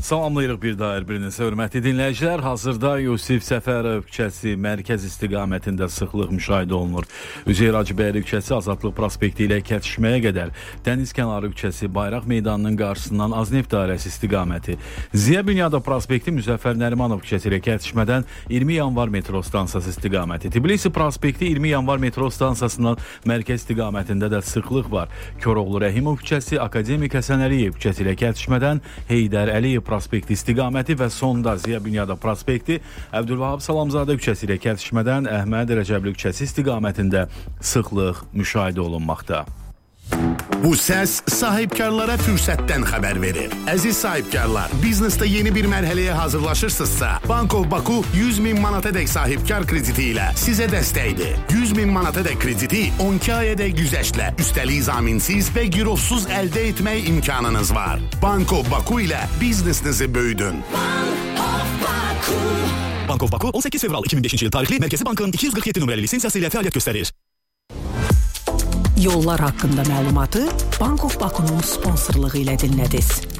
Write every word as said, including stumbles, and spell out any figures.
Salamlayırıq bir daha hər birinizə, hörmətli dinləyicilər. Hazırda Yusif Səfərov küçəsi mərkəz istiqamətində sıxlıq müşahidə olunur. Üzeyir Hacıbəyli küçəsi Azadlıq prospekti ilə kəsişməyə qədər, Dəniz kənarı küçəsi Bayraq meydanının qarşısından Azneft dairəsi istiqaməti, Ziya Bünyadov prospekti Müzəffər Nərimanov küçəsi ilə kəsişmədən iyirmi yanvar metro stansiyası istiqaməti, Tbilisi prospekti iyirmi yanvar metro stansiyasından mərkəz istiqamətində də sıxlıq var. Koroğlu Rəhimov küçəsi Akademik Həsən Əliyev küçəsi ilə kəsişmədən Heydər Əliyev prospekti istiqaməti və sonda Ziya Bünyadov prospekti Əbdülvahab Salamzadə küçəsi ilə kəsişmədən Əhməd Rəcəbli küçəsi istiqamətində sıxlıq müşahidə olunmaqda. Bu səs sahibkarlara fürsətdən xəbər verir. Əziz sahibkarlar, biznesdə yeni bir mərhələyə hazırlaşırsınızsa, Bank of Baku yüz min manatadək sahibkar krediti ilə sizə dəstəkdir. yüz min manatadək krediti on iki ayədək güzəştlə, üstəlik zaminsiz və girovsuz əldə etmək imkanınız var. Bank of Baku ilə biznesinizi böyüdün. Bank of Baku. Bank of Baku on səkkiz fevral iki min beşinci il tarixli Mərkəzi Bankın iki yüz qırx yeddi nömrəli lisensiyası ilə fəaliyyət göstərir. Yollar haqqında məlumatı Bank of Baku'nun sponsorluğu ilə dinlədiniz.